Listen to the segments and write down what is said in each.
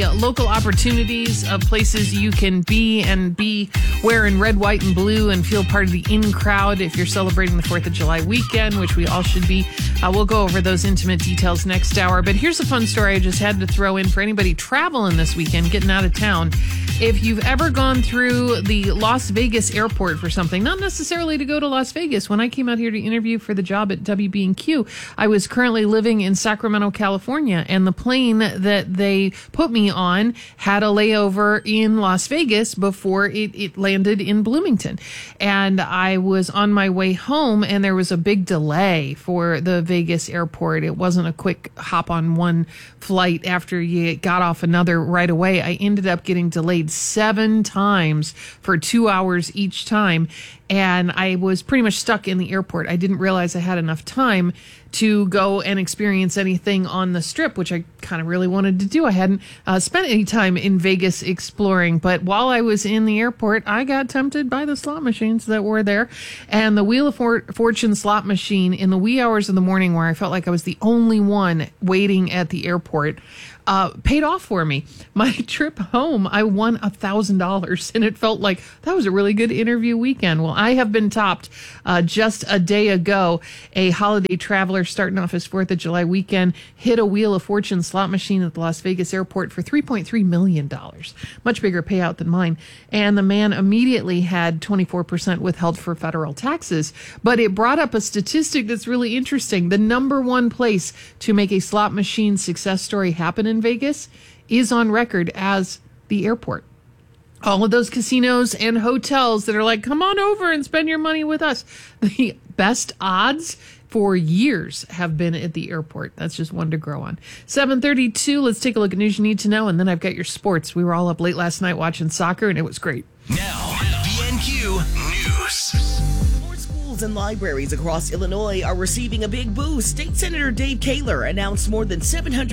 Local opportunities of places you can be wearing red, white, and blue and feel part of the in crowd if you're celebrating the 4th of July weekend, which we all should be. We'll go over those intimate details next hour. But here's a fun story I just had to throw in for anybody traveling this weekend, getting out of town. If you've ever gone through the Las Vegas airport for something, not necessarily to go to Las Vegas. When I came out here to interview for the job at WB&Q, I was currently living in Sacramento, California, and the plane that they put me on had a layover in Las Vegas before it landed in Bloomington. And I was on my way home, and there was a big delay for the Vegas airport. It wasn't a quick hop on one flight after you got off another right away. I ended up getting delayed 7 times for 2 hours each time. And I was pretty much stuck in the airport. I didn't realize I had enough time to go and experience anything on the Strip, which I kind of really wanted to do. I hadn't spent any time in Vegas exploring. But while I was in the airport, I got tempted by the slot machines that were there. And the Wheel of Fortune slot machine in the wee hours of the morning, where I felt like I was the only one waiting at the airport, paid off for me. My trip home, I won $1,000, and it felt like that was a really good interview weekend. Well, I have been topped just a day ago. A holiday traveler starting off his 4th of July weekend hit a Wheel of Fortune slot machine at the Las Vegas airport for $3.3 million. Much bigger payout than mine. And the man immediately had 24% withheld for federal taxes. But it brought up a statistic that's really interesting. The number one place to make a slot machine success story happen in Vegas is on record as the airport. All of those casinos and hotels that are like, come on over and spend your money with us. The best odds for years have been at the airport. That's just one to grow on. 7:32, let's take a look at news you need to know, and then I've got your sports. We were all up late last night watching soccer, and it was great. Now, BNQ News. And libraries across Illinois are receiving a big boost. State Senator Dave Kaler announced more than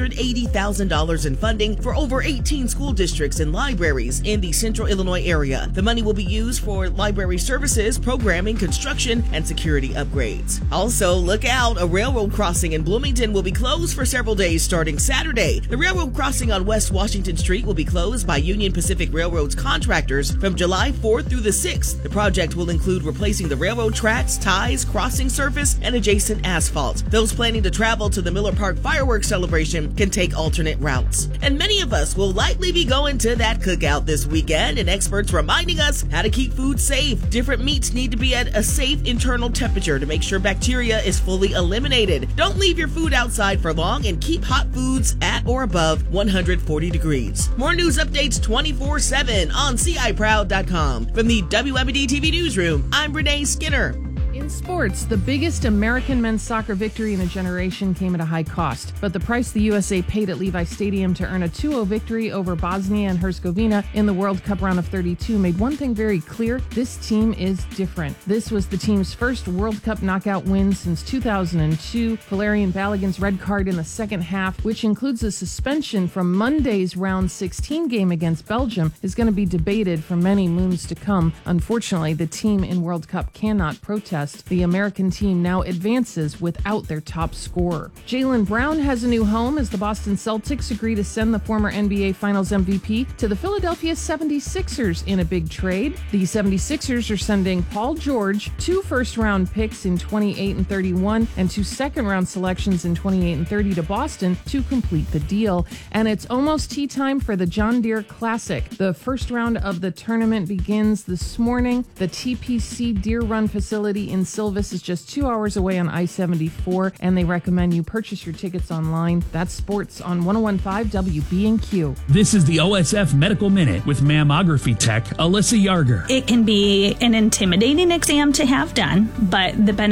$780,000 in funding for over 18 school districts and libraries in the central Illinois area. The money will be used for library services, programming, construction, and security upgrades. Also, look out, a railroad crossing in Bloomington will be closed for several days starting Saturday. The railroad crossing on West Washington Street will be closed by Union Pacific Railroad's contractors from July 4th through the 6th. The project will include replacing the railroad tracks, ties, crossing surface, and adjacent asphalt. Those planning to travel to the Miller Park fireworks celebration can take alternate routes. And many of us will likely be going to that cookout this weekend, and experts reminding us how to keep food safe. Different meats need to be at a safe internal temperature to make sure bacteria is fully eliminated. Don't leave your food outside for long, and keep hot foods at or above 140 degrees. More news updates 24/7 on CIProud.com. From the WMD TV Newsroom, I'm Renee Skinner. In sports, the biggest American men's soccer victory in a generation came at a high cost. But the price the USA paid at Levi Stadium to earn a 2-0 victory over Bosnia and Herzegovina in the World Cup round of 32 made one thing very clear: this team is different. This was the team's first World Cup knockout win since 2002. Valerian Balogun's red card in the second half, which includes a suspension from Monday's round 16 game against Belgium, is going to be debated for many moons to come. Unfortunately, the team in World Cup cannot protest. The American team now advances without their top scorer. Jaylen Brown has a new home as the Boston Celtics agree to send the former NBA Finals MVP to the Philadelphia 76ers in a big trade. The 76ers are sending Paul George 2 first-round picks in 28 and 31 and 2 second-round selections in 28 and 30 to Boston to complete the deal. And it's almost tea time for the John Deere Classic. The first round of the tournament begins this morning. The TPC Deer Run facility in Silvis is just 2 hours away on I-74, and they recommend you purchase your tickets online. That's sports on 101.5 WB&Q. This is the OSF Medical Minute with mammography tech Alyssa Yarger. It can be an intimidating exam to have done, but the benefit.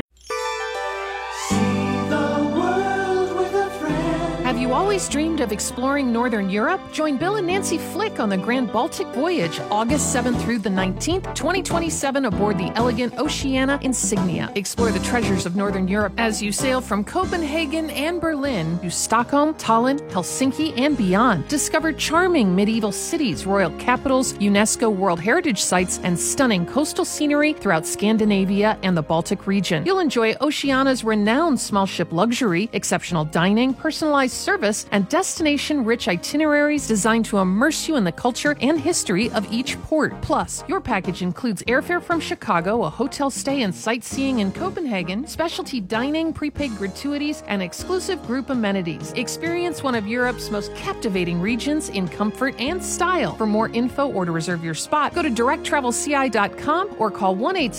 Have you always dreamed of exploring Northern Europe? Join Bill and Nancy Flick on the Grand Baltic Voyage, August 7th through the 19th, 2027, aboard the elegant Oceania Insignia. Explore the treasures of Northern Europe as you sail from Copenhagen and Berlin to Stockholm, Tallinn, Helsinki, and beyond. Discover charming medieval cities, royal capitals, UNESCO World Heritage Sites, and stunning coastal scenery throughout Scandinavia and the Baltic region. You'll enjoy Oceania's renowned small ship luxury, exceptional dining, personalized service, and destination-rich itineraries designed to immerse you in the culture and history of each port. Plus, your package includes airfare from Chicago, a hotel stay and sightseeing in Copenhagen, specialty dining, prepaid gratuities, and exclusive group amenities. Experience one of Europe's most captivating regions in comfort and style. For more info or to reserve your spot, go to directtravelci.com or call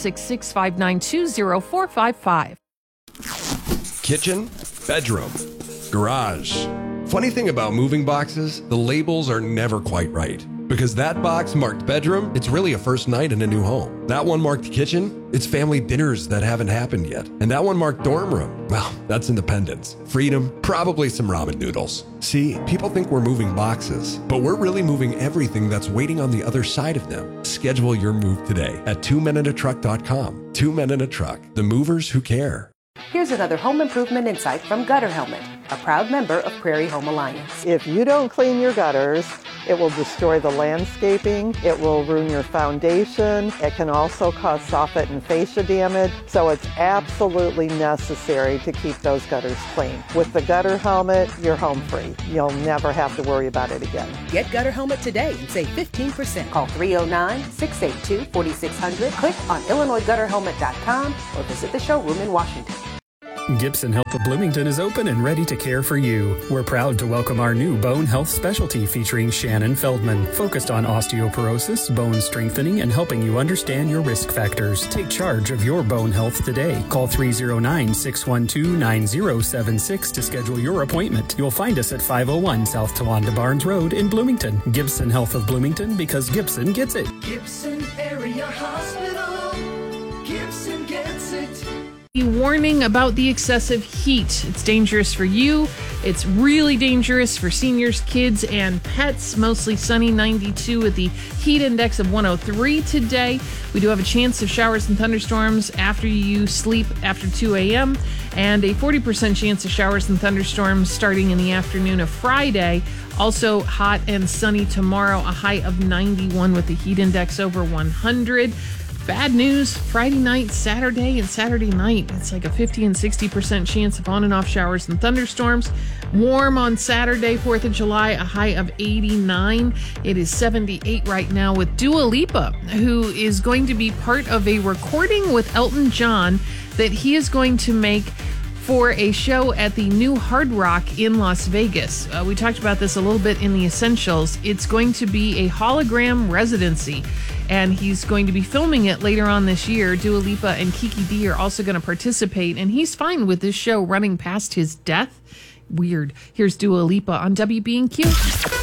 1-866-592-0455. Kitchen, bedroom, garage. Funny thing about moving boxes, the labels are never quite right. Because that box marked bedroom, it's really a first night in a new home. That one marked kitchen, it's family dinners that haven't happened yet. And that one marked dorm room, well, that's independence, freedom, probably some ramen noodles. See, people think we're moving boxes, but we're really moving everything that's waiting on the other side of them. Schedule your move today at 2meninatruck.com. 2 Men in a Truck, the movers who care. Here's another home improvement insight from Gutter Helmet, a proud member of Prairie Home Alliance. If you don't clean your gutters, it will destroy the landscaping, it will ruin your foundation, it can also cause soffit and fascia damage, so it's absolutely necessary to keep those gutters clean. With the Gutter Helmet, you're home free. You'll never have to worry about it again. Get Gutter Helmet today and save 15%. Call 309-682-4600, click on IllinoisGutterHelmet.com, or visit the showroom in Washington. Gibson Health of Bloomington is open and ready to care for you. We're proud to welcome our new bone health specialty featuring Shannon Feldman, focused on osteoporosis, bone strengthening, and helping you understand your risk factors. Take charge of your bone health today. Call 309-612-9076 to schedule your appointment. You'll find us at 501 South Towanda Barnes Road in Bloomington. Gibson Health of Bloomington, because Gibson gets it. Gibson Area Hospital. Gibson gets it. Warning about the excessive heat. It's dangerous for you. It's really dangerous for seniors, kids, and pets. Mostly sunny, 92 with the heat index of 103 today. We do have a chance of showers and thunderstorms after you sleep after 2 a.m. and a 40% chance of showers and thunderstorms starting in the afternoon of Friday. Also hot and sunny tomorrow, a high of 91 with the heat index over 100. Bad news, Friday night, Saturday, and Saturday night. It's like a 50 and 60% chance of on and off showers and thunderstorms. Warm on Saturday, 4th of July, a high of 89. It is 78 right now with Dua Lipa, who is going to be part of a recording with Elton John that he is going to make for a show at the new Hard Rock in Las Vegas. We talked about this a little bit in the Essentials. It's going to be a hologram residency, and he's going to be filming it later on this year. Dua Lipa and Kiki D are also going to participate, and he's fine with this show running past his death. Weird. Here's Dua Lipa on WB&Q.